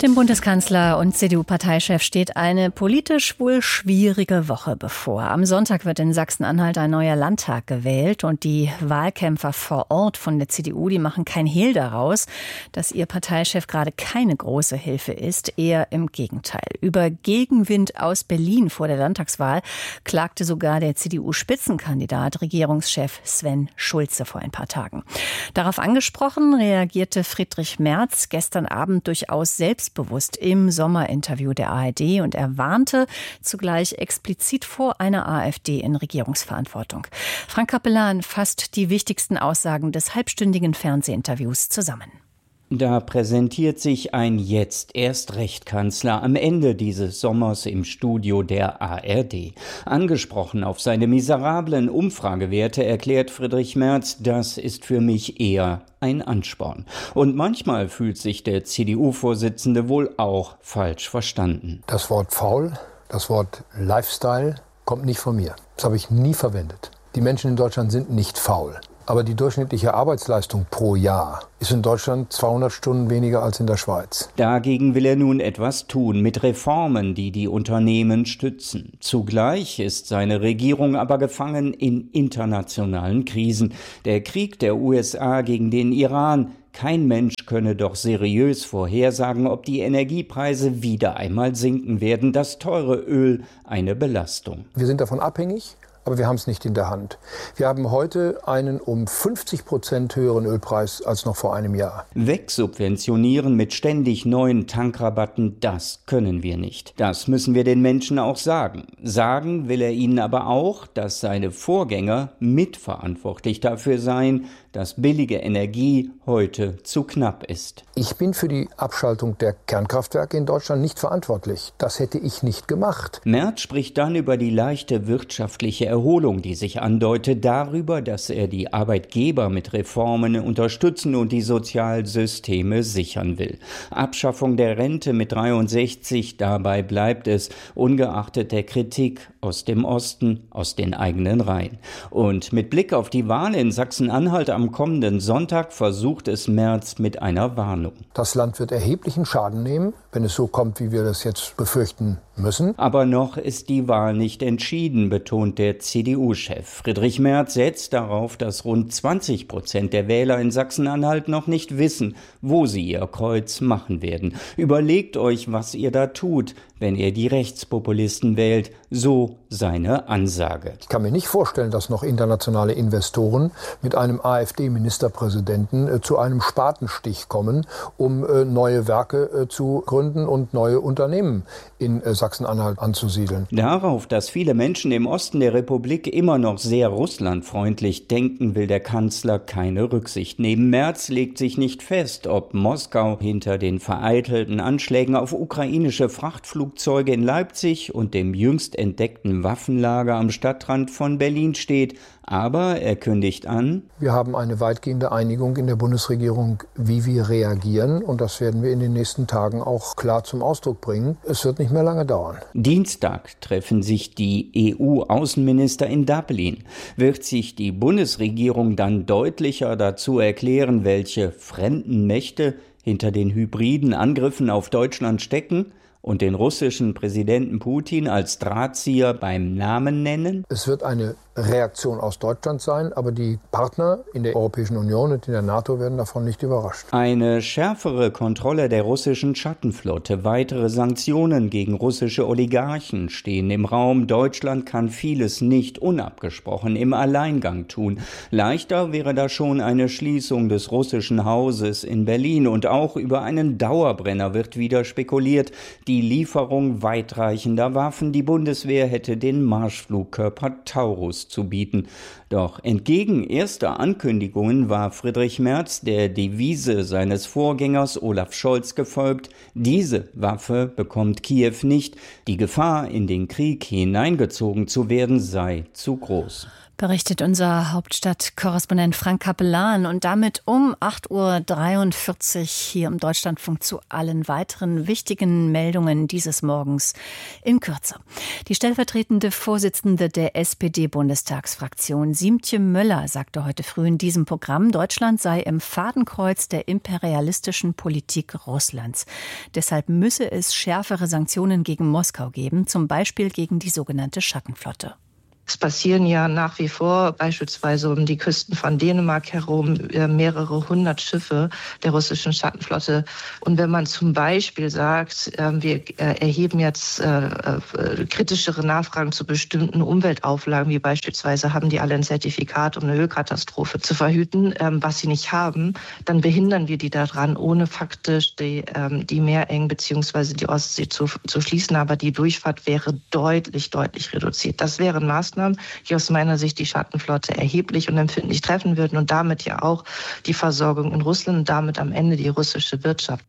Dem Bundeskanzler und CDU-Parteichef steht eine politisch wohl schwierige Woche bevor. Am Sonntag wird in Sachsen-Anhalt ein neuer Landtag gewählt und die Wahlkämpfer vor Ort von der CDU, die machen kein Hehl daraus, dass ihr Parteichef gerade keine große Hilfe ist, eher im Gegenteil. Über Gegenwind aus Berlin vor der Landtagswahl klagte sogar der CDU-Spitzenkandidat, Regierungschef Sven Schulze vor ein paar Tagen. Darauf angesprochen reagierte Friedrich Merz gestern Abend durchaus selbstbewusst im Sommerinterview der ARD und er warnte zugleich explizit vor einer AfD in Regierungsverantwortung. Frank Capellan fasst die wichtigsten Aussagen des halbstündigen Fernsehinterviews zusammen. Da präsentiert sich ein Jetzt-Erst-Recht-Kanzler am Ende dieses Sommers im Studio der ARD. Angesprochen auf seine miserablen Umfragewerte erklärt Friedrich Merz, das ist für mich eher ein Ansporn. Und manchmal fühlt sich der CDU-Vorsitzende wohl auch falsch verstanden. Das Wort faul, das Wort Lifestyle kommt nicht von mir. Das habe ich nie verwendet. Die Menschen in Deutschland sind nicht faul. Aber die durchschnittliche Arbeitsleistung pro Jahr ist in Deutschland 200 Stunden weniger als in der Schweiz. Dagegen will er nun etwas tun, mit Reformen, die die Unternehmen stützen. Zugleich ist seine Regierung aber gefangen in internationalen Krisen. Der Krieg der USA gegen den Iran. Kein Mensch könne doch seriös vorhersagen, ob die Energiepreise wieder einmal sinken werden. Das teure Öl eine Belastung. Wir sind davon abhängig. Aber wir haben es nicht in der Hand. Wir haben heute einen um 50% höheren Ölpreis als noch vor einem Jahr. Wegsubventionieren mit ständig neuen Tankrabatten, das können wir nicht. Das müssen wir den Menschen auch sagen. Sagen will er ihnen aber auch, dass seine Vorgänger mitverantwortlich dafür seien, dass billige Energie heute zu knapp ist. Ich bin für die Abschaltung der Kernkraftwerke in Deutschland nicht verantwortlich. Das hätte ich nicht gemacht. Merz spricht dann über die leichte wirtschaftliche Erholung, die sich andeutet, darüber, dass er die Arbeitgeber mit Reformen unterstützen und die Sozialsysteme sichern will. Abschaffung der Rente mit 63, dabei bleibt es, ungeachtet der Kritik aus dem Osten, aus den eigenen Reihen. Und mit Blick auf die Wahl in Sachsen-Anhalt am kommenden Sonntag versucht es Merz mit einer Warnung. Das Land wird erheblichen Schaden nehmen, wenn es so kommt, wie wir das jetzt befürchten müssen. Aber noch ist die Wahl nicht entschieden, betont der CDU-Chef. Friedrich Merz setzt darauf, dass rund 20% der Wähler in Sachsen-Anhalt noch nicht wissen, wo sie ihr Kreuz machen werden. Überlegt euch, was ihr da tut, wenn ihr die Rechtspopulisten wählt. So seine Ansage. Ich kann mir nicht vorstellen, dass noch internationale Investoren mit einem AfD-Ministerpräsidenten zu einem Spatenstich kommen, um neue Werke zu gründen und neue Unternehmen in Sachsen-Anhalt anzusiedeln. Darauf, dass viele Menschen im Osten der Republik immer noch sehr russlandfreundlich denken, will der Kanzler keine Rücksicht nehmen. Merz legt sich nicht fest, ob Moskau hinter den vereitelten Anschlägen auf ukrainische Frachtflugzeuge in Leipzig und dem jüngst entdeckten Waffenlager am Stadtrand von Berlin steht. Aber er kündigt an: Wir haben eine weitgehende Einigung in der Bundesregierung, wie wir reagieren. Und das werden wir in den nächsten Tagen auch klar zum Ausdruck bringen. Es wird nicht mehr lange dauern. Dienstag treffen sich die EU-Außenminister in Dublin. Wird sich die Bundesregierung dann deutlicher dazu erklären, welche fremden Mächte hinter den hybriden Angriffen auf Deutschland stecken? Und den russischen Präsidenten Putin als Drahtzieher beim Namen nennen? Es wird eine Reaktion aus Deutschland sein, aber die Partner in der Europäischen Union und in der NATO werden davon nicht überrascht. Eine schärfere Kontrolle der russischen Schattenflotte, weitere Sanktionen gegen russische Oligarchen stehen im Raum. Deutschland kann vieles nicht unabgesprochen im Alleingang tun. Leichter wäre da schon eine Schließung des russischen Hauses in Berlin. Und auch über einen Dauerbrenner wird wieder spekuliert. Die Lieferung weitreichender Waffen. Die Bundeswehr hätte den Marschflugkörper Taurus zu bieten. Doch entgegen erster Ankündigungen war Friedrich Merz der Devise seines Vorgängers Olaf Scholz gefolgt: Diese Waffe bekommt Kiew nicht. Die Gefahr, in den Krieg hineingezogen zu werden, sei zu groß. Berichtet unser Hauptstadtkorrespondent Frank Kapellan und damit um 8.43 Uhr hier im Deutschlandfunk zu allen weiteren wichtigen Meldungen dieses Morgens in Kürze. Die stellvertretende Vorsitzende der SPD-Bundestagsfraktion Siemtje Möller sagte heute früh in diesem Programm, Deutschland sei im Fadenkreuz der imperialistischen Politik Russlands. Deshalb müsse es schärfere Sanktionen gegen Moskau geben, zum Beispiel gegen die sogenannte Schattenflotte. Es passieren ja nach wie vor beispielsweise um die Küsten von Dänemark herum mehrere hundert Schiffe der russischen Schattenflotte. Und wenn man zum Beispiel sagt, wir erheben jetzt kritischere Nachfragen zu bestimmten Umweltauflagen, wie beispielsweise haben die alle ein Zertifikat, um eine Ölkatastrophe zu verhüten, was sie nicht haben, dann behindern wir die daran, ohne faktisch die Meerengen bzw. die Ostsee zu schließen. Aber die Durchfahrt wäre deutlich reduziert. Das wären Maßnahmen, die aus meiner Sicht die Schattenflotte erheblich und empfindlich treffen würden und damit ja auch die Versorgung in Russland und damit am Ende die russische Wirtschaft.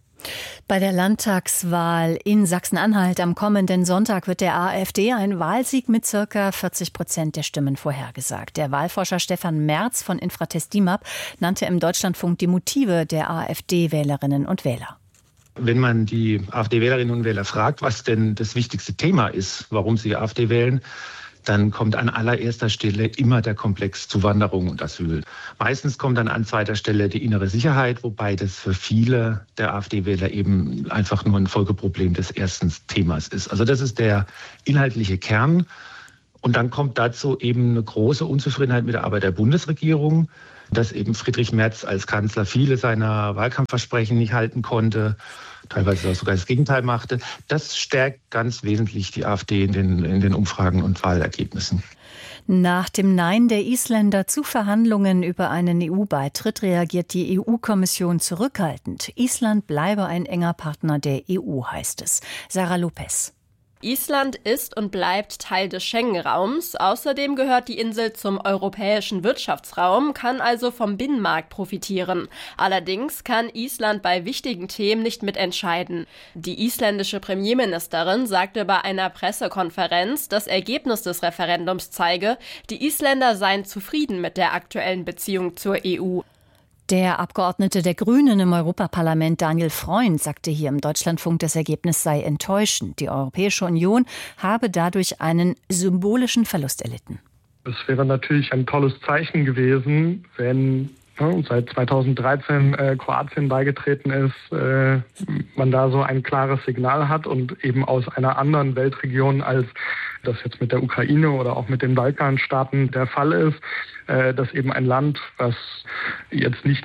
Bei der Landtagswahl in Sachsen-Anhalt am kommenden Sonntag wird der AfD ein Wahlsieg mit ca. 40% der Stimmen vorhergesagt. Der Wahlforscher Stefan Merz von Infratest DIMAP nannte im Deutschlandfunk die Motive der AfD-Wählerinnen und Wähler. Wenn man die AfD-Wählerinnen und Wähler fragt, was denn das wichtigste Thema ist, warum sie AfD wählen, dann kommt an allererster Stelle immer der Komplex Zuwanderung und Asyl. Meistens kommt dann an zweiter Stelle die innere Sicherheit, wobei das für viele der AfD-Wähler eben einfach nur ein Folgeproblem des ersten Themas ist. Also das ist der inhaltliche Kern. Und dann kommt dazu eben eine große Unzufriedenheit mit der Arbeit der Bundesregierung, dass eben Friedrich Merz als Kanzler viele seiner Wahlkampfversprechen nicht halten konnte, teilweise auch sogar das Gegenteil machte. Das stärkt ganz wesentlich die AfD in den Umfragen und Wahlergebnissen. Nach dem Nein der Isländer zu Verhandlungen über einen EU-Beitritt reagiert die EU-Kommission zurückhaltend. Island bleibe ein enger Partner der EU, heißt es. Sarah Lopez. Island ist und bleibt Teil des Schengen-Raums. Außerdem gehört die Insel zum europäischen Wirtschaftsraum, kann also vom Binnenmarkt profitieren. Allerdings kann Island bei wichtigen Themen nicht mitentscheiden. Die isländische Premierministerin sagte bei einer Pressekonferenz, das Ergebnis des Referendums zeige, die Isländer seien zufrieden mit der aktuellen Beziehung zur EU. Der Abgeordnete der Grünen im Europaparlament Daniel Freund sagte hier im Deutschlandfunk, das Ergebnis sei enttäuschend. Die Europäische Union habe dadurch einen symbolischen Verlust erlitten. Es wäre natürlich ein tolles Zeichen gewesen, wenn seit 2013 Kroatien beigetreten ist, man da so ein klares Signal hat und eben aus einer anderen Weltregion, als das jetzt mit der Ukraine oder auch mit den Balkanstaaten der Fall ist, dass eben ein Land, was jetzt nicht,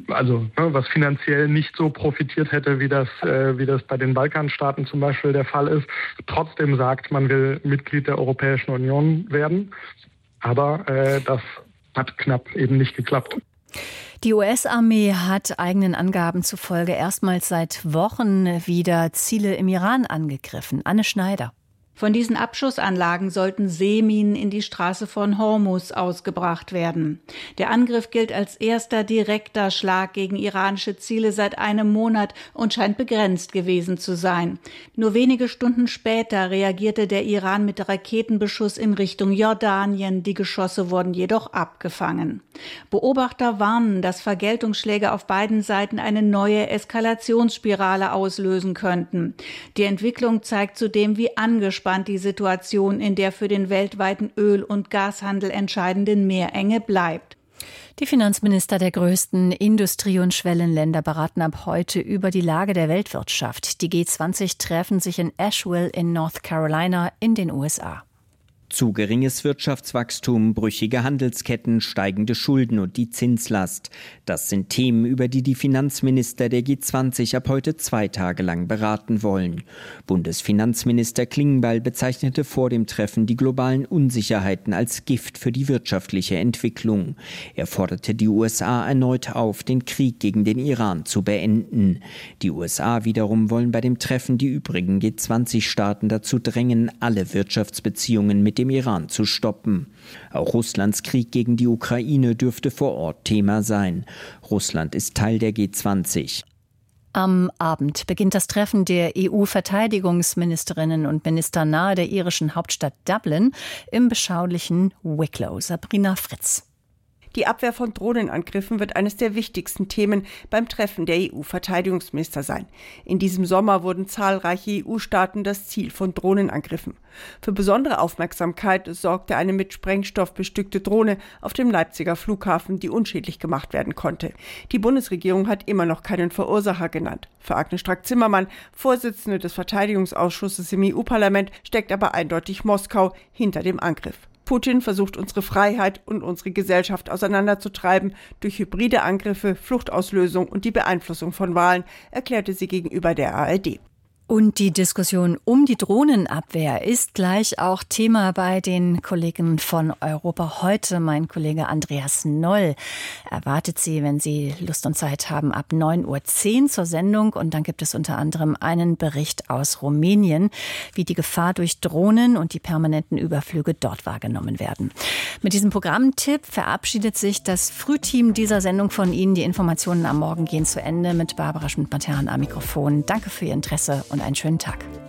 was finanziell nicht so profitiert hätte, wie das bei den Balkanstaaten zum Beispiel der Fall ist, trotzdem sagt, man will Mitglied der Europäischen Union werden. Aber das hat knapp eben nicht geklappt. Die US-Armee hat eigenen Angaben zufolge erstmals seit Wochen wieder Ziele im Iran angegriffen. Anne Schneider. Von diesen Abschussanlagen sollten Seeminen in die Straße von Hormuz ausgebracht werden. Der Angriff gilt als erster direkter Schlag gegen iranische Ziele seit einem Monat und scheint begrenzt gewesen zu sein. Nur wenige Stunden später reagierte der Iran mit Raketenbeschuss in Richtung Jordanien. Die Geschosse wurden jedoch abgefangen. Beobachter warnen, dass Vergeltungsschläge auf beiden Seiten eine neue Eskalationsspirale auslösen könnten. Die Entwicklung zeigt zudem, wie angespannt die Situation in der für den weltweiten Öl- und Gashandel entscheidenden Meerenge bleibt. Die Finanzminister der größten Industrie- und Schwellenländer beraten ab heute über die Lage der Weltwirtschaft. Die G20 treffen sich in Asheville in North Carolina in den USA. Zu geringes Wirtschaftswachstum, brüchige Handelsketten, steigende Schulden und die Zinslast. Das sind Themen, über die die Finanzminister der G20 ab heute 2 Tage lang beraten wollen. Bundesfinanzminister Klingbeil bezeichnete vor dem Treffen die globalen Unsicherheiten als Gift für die wirtschaftliche Entwicklung. Er forderte die USA erneut auf, den Krieg gegen den Iran zu beenden. Die USA wiederum wollen bei dem Treffen die übrigen G20-Staaten dazu drängen, alle Wirtschaftsbeziehungen mit dem Iran zu stoppen. Auch Russlands Krieg gegen die Ukraine dürfte vor Ort Thema sein. Russland ist Teil der G20. Am Abend beginnt das Treffen der EU-Verteidigungsministerinnen und Minister nahe der irischen Hauptstadt Dublin im beschaulichen Wicklow. Sabrina Fritz. Die Abwehr von Drohnenangriffen wird eines der wichtigsten Themen beim Treffen der EU-Verteidigungsminister sein. In diesem Sommer wurden zahlreiche EU-Staaten das Ziel von Drohnenangriffen. Für besondere Aufmerksamkeit sorgte eine mit Sprengstoff bestückte Drohne auf dem Leipziger Flughafen, die unschädlich gemacht werden konnte. Die Bundesregierung hat immer noch keinen Verursacher genannt. Für Agnes Strack-Zimmermann, Vorsitzende des Verteidigungsausschusses im EU-Parlament, steckt aber eindeutig Moskau hinter dem Angriff. Putin versucht, unsere Freiheit und unsere Gesellschaft auseinanderzutreiben durch hybride Angriffe, Fluchtauslösung und die Beeinflussung von Wahlen, erklärte sie gegenüber der ARD. Und die Diskussion um die Drohnenabwehr ist gleich auch Thema bei den Kollegen von Europa heute. Mein Kollege Andreas Noll erwartet Sie, wenn Sie Lust und Zeit haben, ab 9:10 Uhr zur Sendung. Und dann gibt es unter anderem einen Bericht aus Rumänien, wie die Gefahr durch Drohnen und die permanenten Überflüge dort wahrgenommen werden. Mit diesem Programmtipp verabschiedet sich das Frühteam dieser Sendung von Ihnen. Die Informationen am Morgen gehen zu Ende mit Barbara Schmidt-Matern am Mikrofon. Danke für Ihr Interesse und einen schönen Tag.